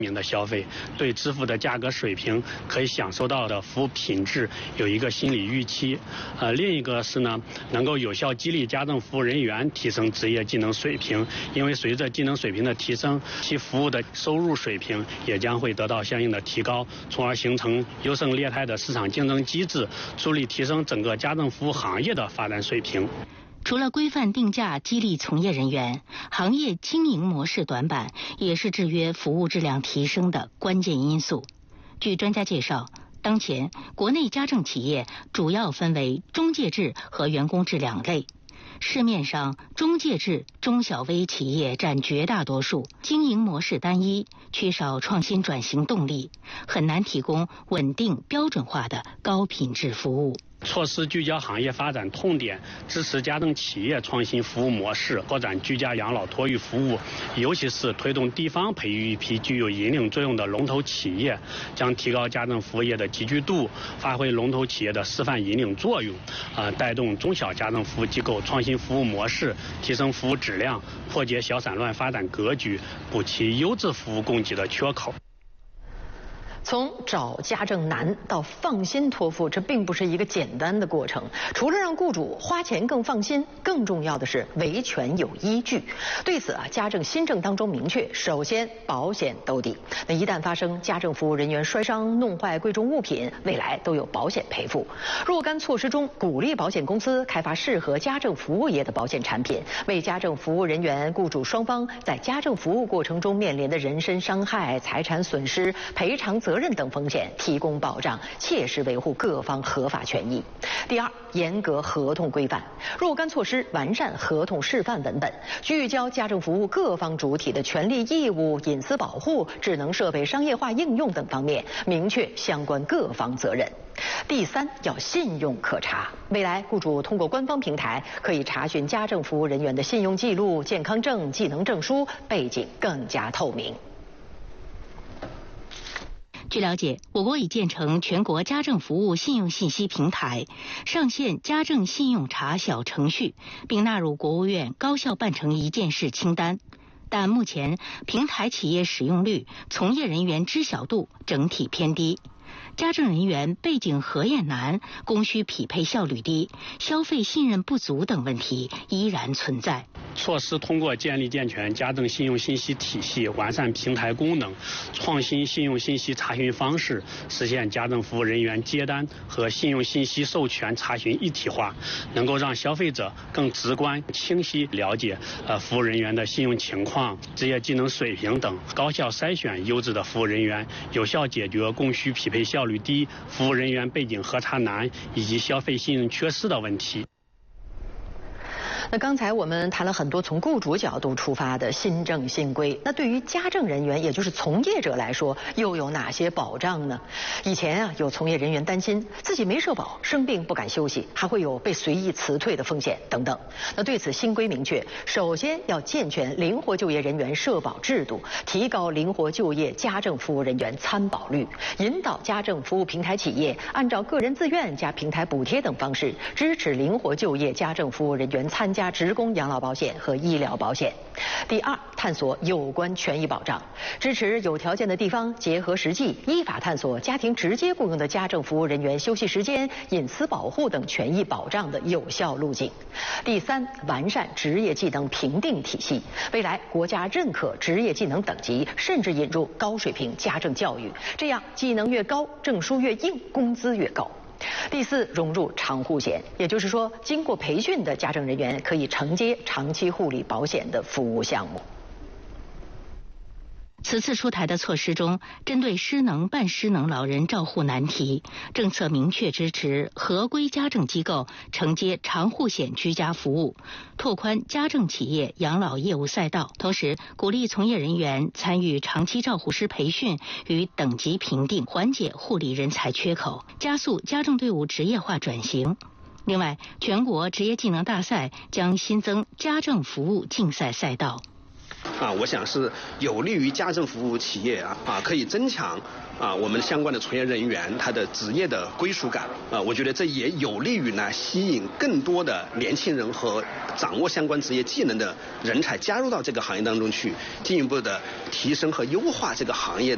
民的消费，对支付的价格水平可以享受到的服务品质有一个心理预期。另一个是呢，能够有效激励家政服务人员提升职业技能水平，因为随着技能水平的提升，其服务的收入水平也将会得到相应的提高，从而形成优胜劣汰的市场竞争机制，助力提升整个家政服务行业的发展水平。 除了规范定价激励从业人员，行业经营模式短板也是制约服务质量提升的关键因素。据专家介绍，当前国内家政企业主要分为中介制和员工制两类。市面上中介制中小微企业占绝大多数，经营模式单一，缺少创新转型动力，很难提供稳定标准化的高品质服务。 措施聚焦行业发展痛点，支持家政企业创新服务模式，拓展居家养老托育服务，尤其是推动地方培育一批具有引领作用的龙头企业，将提高家政服务业的集聚度，发挥龙头企业的示范引领作用，带动中小家政服务机构创新服务模式，提升服务质量，破解小散乱发展格局，补齐优质服务供给的缺口。 从找家政难到放心托付，这并不是一个简单的过程。除了让雇主花钱更放心，更重要的是维权有依据。对此家政新政当中明确，首先保险兜底。那一旦发生家政服务人员摔伤、弄坏贵重物品，未来都有保险赔付。若干措施中，鼓励保险公司开发适合家政服务业的保险产品，为家政服务人员、雇主双方在家政服务过程中面临的人身伤害、财产损失、赔偿责任等风险提供保障，切实维护各方合法权益。第二，严格合同规范，若干措施完善合同示范文本，聚焦家政服务各方主体的权利义务、隐私保护、智能设备商业化应用等方面，明确相关各方责任。第三，要信用可查，未来雇主通过官方平台可以查询家政服务人员的信用记录、健康证、技能证书，背景更加透明。 据了解，我国已建成全国家政服务信用信息平台，上线家政信用查小程序，并纳入国务院高效办成一件事清单。但目前平台企业使用率、从业人员知晓度整体偏低，家政人员背景核验难、供需匹配效率低、消费信任不足等问题依然存在。 措施通过建立健全家政信用信息体系，完善平台功能，创新信用信息查询方式，实现家政服务人员接单和信用信息授权查询一体化，能够让消费者更直观、清晰了解服务人员的信用情况、职业技能水平等，高效筛选优质的服务人员，有效解决供需匹配效率低、服务人员背景核查难以及消费信任缺失的问题。 那刚才我们谈了很多从雇主角度出发的新政新规，那对于家政人员，也就是从业者来说，又有哪些保障呢？以前有从业人员担心自己没社保，生病不敢休息，还会有被随意辞退的风险等等。那对此新规明确，首先要健全灵活就业人员社保制度，提高灵活就业家政服务人员参保率，引导家政服务平台企业按照个人自愿加平台补贴等方式，支持灵活就业家政服务人员参加职工养老保险和医疗保险。第二，探索有关权益保障，支持有条件的地方结合实际，依法探索家庭直接雇佣的家政服务人员休息时间、隐私保护等权益保障的有效路径。第三，完善职业技能评定体系，未来国家认可职业技能等级，甚至引入高水平家政教育，这样技能越高，证书越硬，工资越高。第四，融入长护险，也就是说，经过培训的家政人员可以承接长期护理保险的服务项目。 此次出台的措施中，针对失能、半失能老人照护难题，政策明确支持合规家政机构承接长护险居家服务，拓宽家政企业养老业务赛道，同时鼓励从业人员参与长期照护师培训与等级评定，缓解护理人才缺口，加速家政队伍职业化转型。另外，全国职业技能大赛将新增家政服务竞赛赛道。 我想是有利于家政服务企业可以增强我们相关的从业人员他的职业的归属感我觉得这也有利于呢吸引更多的年轻人和掌握相关职业技能的人才加入到这个行业当中去，进一步的提升和优化这个行业